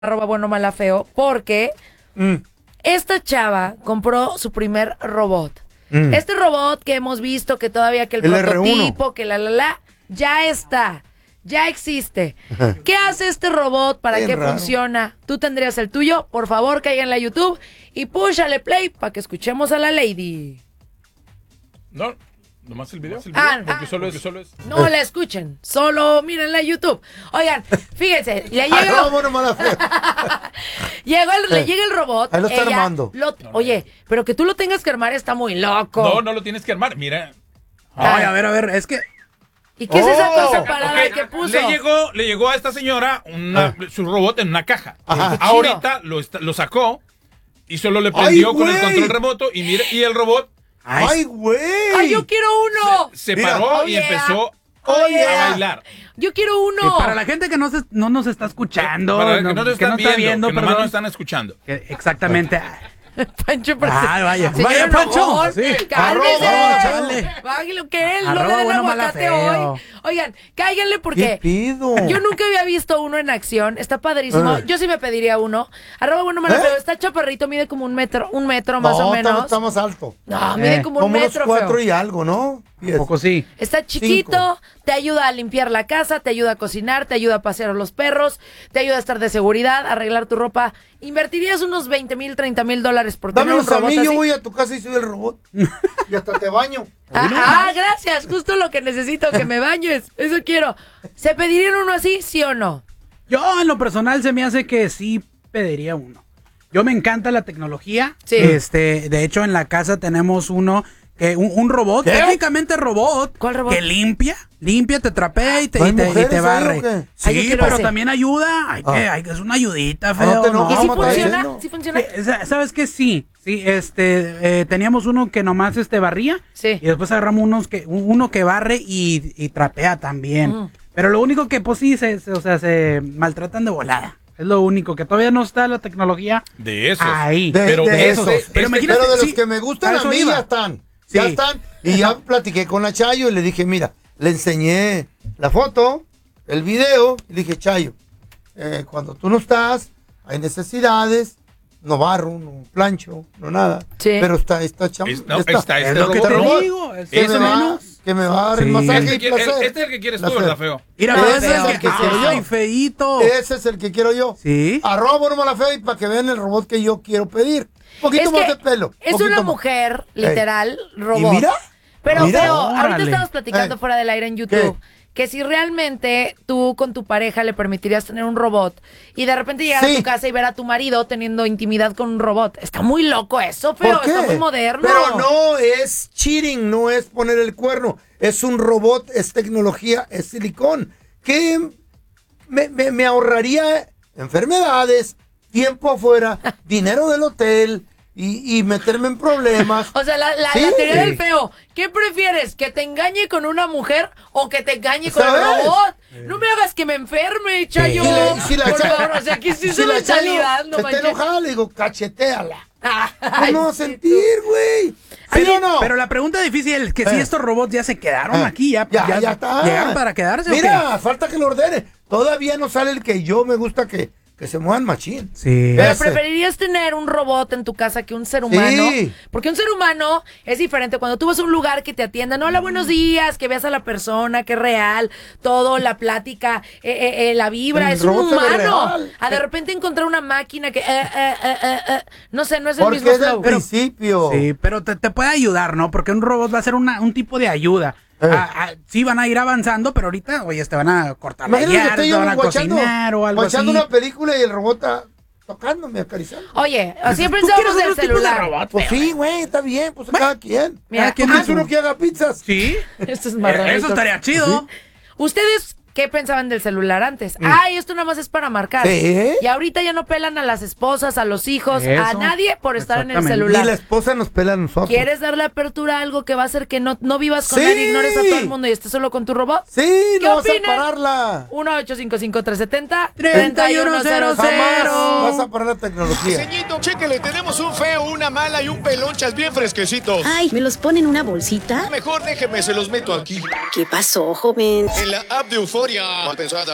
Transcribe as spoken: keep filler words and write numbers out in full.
arroba bueno mala feo, porque mm. esta chava compró su primer robot. Mm. Este robot que hemos visto, que todavía que el, el prototipo, erre uno. Que la la la, ya está, ya existe. ¿Qué hace este robot? ¿Para Bien qué raro. funciona? ¿Tú tendrías el tuyo? Por favor, caigan a YouTube y púchale play para que escuchemos a la lady. No. Nomás el video, el video ah, porque, ah, solo, porque es, solo es. No la escuchen, solo mírenla en YouTube. Oigan, fíjense, le llega. Ah, no, bueno, mala fe. Llegó el, le llega el robot. Ahí lo está armando. Lo, no, oye, no. pero que tú lo tengas que armar está muy loco. No, no lo tienes que armar, mira. Ay, a ver, a ver, es que. ¿Y qué oh, es esa cosa parada okay, que puso? Le llegó, le llegó a esta señora una, ah. su robot en una caja. Ajá. Ahorita lo, lo sacó y solo le prendió Ay, con el control remoto y mire, y el robot. ¡Ay, güey! ¡Ay, yo quiero uno! Se, se paró oh, y yeah. empezó oh, yeah. a bailar. Yo quiero uno. Que para la gente que no, se, no nos está escuchando, para no, que no, te que no viendo, está viendo, que nomás no están escuchando. Que exactamente. Pancho, pero ah, vaya, se vaya, Pancho. Sí. Cálmese. Bájale, que él no le den aguacate hoy. Oigan, cáiganle porque ¿Qué pido? Yo nunca había visto uno en acción. Está padrísimo. Eh. Yo sí me pediría uno. Arroba bueno mala feo. Está chaparrito, mide como un metro, un metro más no, o menos. Está más alto. No, mide eh. como un como metro. Como unos cuatro feo. y algo, ¿no? Un poco sí. Está chiquito, Cinco. Te ayuda a limpiar la casa, te ayuda a cocinar, te ayuda a pasear a los perros, te ayuda a estar de seguridad, a arreglar tu ropa. ¿Invertirías unos veinte mil, treinta mil dólares por tener un robot a mí, así? Yo voy a tu casa y soy el robot. Y hasta te baño. Ah, ah, gracias, justo lo que necesito, que me bañes. Eso quiero. ¿Se pedirían uno así, sí o no? Yo, en lo personal, se me hace que sí pediría uno. Yo me encanta la tecnología. Sí. Este, de hecho, en la casa tenemos uno... Que un, un robot, ¿Qué? técnicamente robot, ¿Cuál robot? Que limpia, limpia, te trapea y te, y te, y te barre. Sí, Ay, pero hacer. también ayuda, hay que, hay, es una ayudita, feo. Ah, no, ¿Y no, si funciona? ¿Sí funciona? Sí, ¿sabes qué? Sí, sí, este, eh, teníamos uno que nomás este barría, sí. y después agarramos unos que, uno que barre y, y trapea también. Mm. Pero lo único que pues sí, se, se, o sea, se maltratan de volada. Es lo único, que todavía no está la tecnología. De esos. Ahí. De, pero de esos. esos. Pero, este, pero de los sí, que me gustan a mí iba. ya están. Sí. Ya están. Y ya platiqué con la Chayo y le dije, mira, le enseñé la foto, el video, y le dije, Chayo, eh, cuando tú no estás, hay necesidades, no barro, no plancho, no nada. Sí. Pero está esta chamba. No, está, está este es lo que te robot, digo. Es que, me va, que me va a dar sí. el masaje este, y quiere, placer. el, este es el que quieres tú, ¿verdad, feo? Mira, ese ese es el que quiero yo. Ay, feíto. Ese es el que quiero yo. Sí. Arroba bueno mala feo y para que vean el robot que yo quiero pedir. Un poquito es más de pelo. Es una más. mujer, literal, Ey. robot. ¿Y mira? Pero Mira, feo, ahorita órale. estamos platicando eh, fuera del aire en YouTube. ¿qué? Que si realmente tú con tu pareja le permitirías tener un robot y de repente llegar sí. a tu casa y ver a tu marido teniendo intimidad con un robot. Está muy loco eso, feo. ¿Por qué? Está muy moderno. Pero no es cheating, no es poner el cuerno. Es un robot, es tecnología, es silicón. Que me, me, me ahorraría enfermedades, tiempo afuera, dinero del hotel... Y, y meterme en problemas. O sea, la, la, ¿Sí? la teoría del feo. ¿Qué prefieres? ¿Que te engañe con una mujer o que te engañe con ¿Sabes? el robot? No me hagas que me enferme, Chayo. Y le- si la Por cha- favor, o sea, que si es si una la Chayo calidad, no se está manches. enojada, le digo, cacheteala. Ay, No va a sí, sentir, güey. ¿Sí Pero, o no? pero la pregunta difícil es que si Eh. estos robots ya se quedaron Eh. aquí, ya, ya, ya, ya está. llegaron para quedarse. Mira, falta que lo ordene. Todavía no sale el que yo me gusta que, que se muevan machín. Sí. Pero Ese. preferirías tener un robot en tu casa que un ser humano. Sí. Porque un ser humano es diferente. Cuando tú vas a un lugar que te atiendan, hola, buenos días, que veas a la persona, que es real, todo, la plática, eh, eh, eh, la vibra, El es un robot se ve humano. real. A de repente encontrar una máquina que, eh, eh, eh, eh, eh, no sé, no es el Porque mismo es del flow. principio. Sí, pero te, te puede ayudar, ¿no? Porque un robot va a ser una, un tipo de ayuda. Eh. A, a, sí van a ir avanzando, pero ahorita, oye, te van a cortar la Imagínate que yarda, estoy te yo van a guachando, cocinar o algo así. guachando una película y el robot está tocándome, acariciando. Oye, siempre ¿Tú pensábamos quieres del otro tipo de celular. robot, Pues feo? sí, güey, está bien, pues cada quien. Mira, Cada quien ah, es uno que haga pizzas. Sí. Esto es Eh, marranito. Eso estaría chido. ¿Ustedes qué pensaban del celular antes? Mm. Ay, esto nada más es para marcar. ¿Sí? Y ahorita ya no pelan a las esposas, a los hijos, Eso. a nadie por estar en el Exactamente. celular. Y la esposa nos pela a nosotros. ¿Quieres darle apertura a algo que va a hacer que no, no vivas con Sí. nadie, ignores a todo el mundo y estés solo con tu robot? Sí, ¿Qué no vas a opinan? pararla. uno ocho cinco cinco tres siete cero treinta y uno cero cero. Jamás vas a parar la tecnología. Señito, chéquele, tenemos un feo, una mala y un pelonchas bien fresquecitos. Ay, ¿me los ponen en una bolsita? Mejor déjeme, se los meto aquí. ¿Qué pasó, joven? En la app de Euforia. Mal pensada.